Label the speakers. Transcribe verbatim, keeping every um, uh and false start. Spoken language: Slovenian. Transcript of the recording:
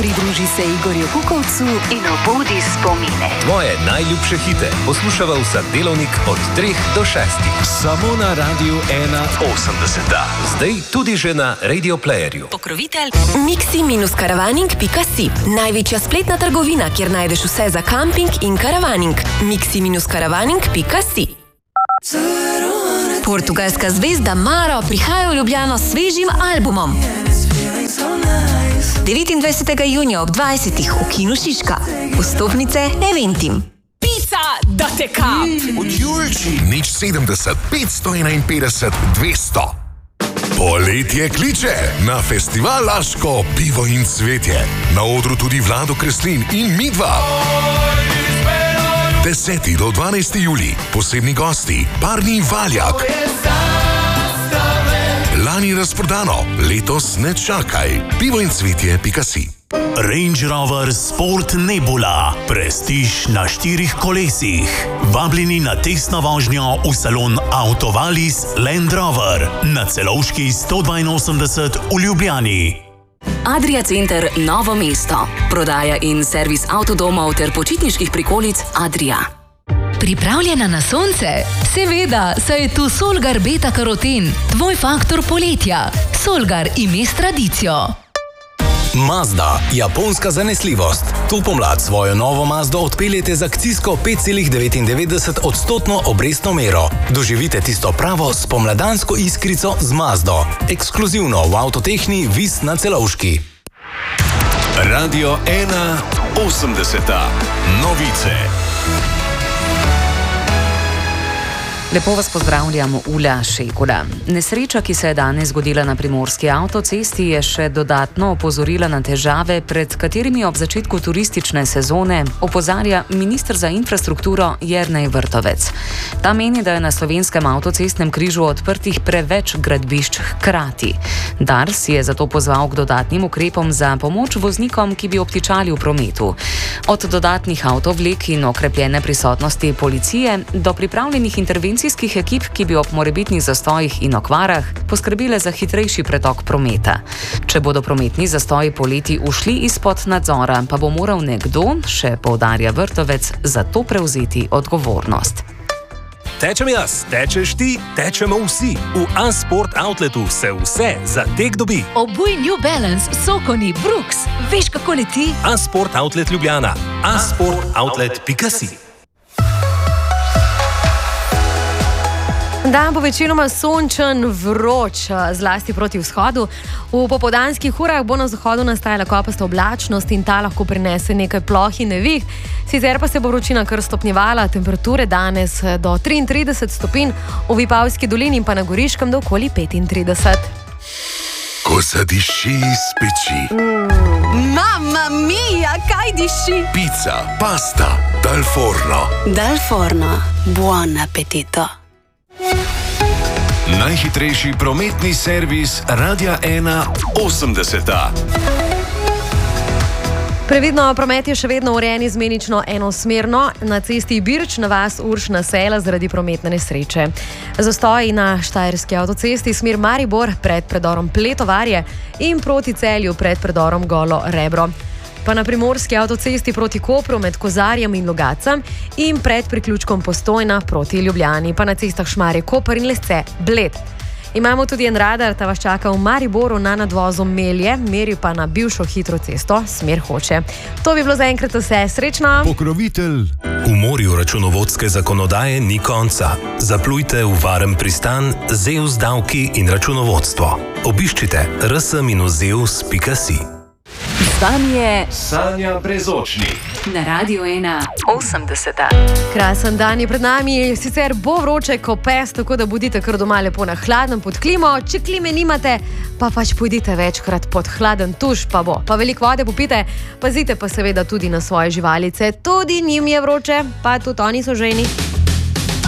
Speaker 1: Pridruži se Igorju Kukovcu in obudi spomine.
Speaker 2: Tvoje najljubše hite poslušava vsak delovnik od treh do šestih. Samo na Radiu ena osemdeset. Zdaj tudi že na Radio Playerju.
Speaker 1: Pokrovitelj miksi dash caravaning pika si. Največja spletna trgovina, kjer najdeš vse za kamping in caravaning. miksi dash caravaning pika si. Portugalska zvezda Maro prihaja v Ljubljano s svežim albumom. devetindvajsetega junija ob dvajsetih v Kinu Šiška. Vstopnice Eventim.
Speaker 3: Pica, da te kap!
Speaker 4: Od Julči. Nič sedemdeset, petsto enainpetdeset, dvesto. Poletje kliče na festival Laško, pivo in cvetje. Na odru tudi Vlado Kreslin in Midva. deseti do dvanajsti julij, posebni gosti, Barni Valjak. Lani razprodano, letos ne čakaj. pivo in cvetje pika si.
Speaker 5: Range Rover Sport Nebula. Prestiž na štirih kolesih. Vabljeni na testno vožnjo v salon Autovalis Land Rover na Celovški sto dvainosemdeset v Ljubljani.
Speaker 6: Adria Center Novo mesto. Prodaja in servis avtodomov ter počitniških prikolic Adria.
Speaker 7: Pripravljena na sonce? Seveda, saj je tu Solgar Beta Karoten, tvoj faktor poletja. Solgar ime s tradicijo.
Speaker 8: Mazda, japonska zanesljivost. To pomlad svojo novo Mazdo odpeljete z akcijsko pet celih devetindevetdeset odstotno obrestno mero. Doživite tisto pravo spomladansko iskrico z Mazdo. Ekskluzivno v Avtotehni Vis na Celovški.
Speaker 2: Radio ena osemdeset. Novice.
Speaker 6: Lepo vas pozdravljam, Ula Šekula. Nesreča, ki se je danes zgodila na primorski avtocesti, je še dodatno opozorila na težave, pred katerimi ob začetku turistične sezone opozarja minister za infrastrukturo Jernej Vrtovec. Ta meni, da je na slovenskem avtocestnem križu odprtih preveč gradbišč hkrati. Dars je zato pozval k dodatnim ukrepom za pomoč voznikom, ki bi obtičali v prometu. Od dodatnih avtovlek in okrepljene prisotnosti policije do pripravljenih intervencij ekip, ki bi ob morebitnih zastojih in okvarah poskrbile za hitrejši pretok prometa. Če bodo prometni zastoji poleti ušli izpod nadzora, pa bo moral nekdo, še poudarja Vrtovec, za to prevzeti odgovornost.
Speaker 2: Tečem jaz, tečeš ti, tečemo vsi. V A-Sport Outletu se vse za tek dobi.
Speaker 7: Obuj New Balance, Sokoni, Brooks. Veš, kako leti?
Speaker 2: A-Sport Outlet Ljubljana. a sport outlet pika si.
Speaker 9: Dan bo večinoma sončen, vroč, zlasti proti vzhodu. V popoldanskih urah bo na zahodu nastajala kopasta oblačnost in ta lahko prinese nekaj ploh in nevih. Sicer pa se bo vročina kar stopnjevala, temperature danes do triintrideset stopinj, v Vipavski dolini in pa na Goriškem do okoli petintrideset.
Speaker 4: Ko se diši iz peči.
Speaker 9: Mm. Mamma mia, kaj diši?
Speaker 4: Pica, pasta, dal forno.
Speaker 10: Dal forno, buon appetito.
Speaker 2: Najhitrejši prometni servis Radia ena osemdeset.
Speaker 9: Previdno, promet je še vedno urejen izmenično enosmerno. Na cesti Birč na vas Uršna Sela zaradi prometne nesreče. Zastoji na štajerski avtocesti smer Maribor pred predorom Pletovarje in proti Celju pred predorom Golo Rebro. Pa na primorski avtocesti proti Kopru med Kozarjem in Logacem in pred priključkom Postojna proti Ljubljani, pa na cestah Šmarje, Koper in Lesce, Bled. Imamo tudi en radar, ta vas čaka v Mariboru na nadvozu Melje, meri pa na bivšo hitro cesto, smer Hoče. To bi bilo zaenkrat vse, srečno!
Speaker 2: Pokrovitelj. V morju računovodske zakonodaje ni konca. Zaplujte v varen pristan Zeus davki in računovodstvo. Obiščite r s zeus pika si.
Speaker 6: Stanje
Speaker 2: Sanja Brezočnik
Speaker 6: na Radio ena osemdeset.
Speaker 9: Krasen dan je pred nami, sicer bo vroče ko pes, tako da bodite kar doma lepo na hladnem pod klimo. Če klime nimate, pa pač pojdite večkrat pod hladen tuš, pa bo. Pa veliko vode popite, pazite pa seveda tudi na svoje živalice. Tudi njim je vroče, pa tudi oni so ženi.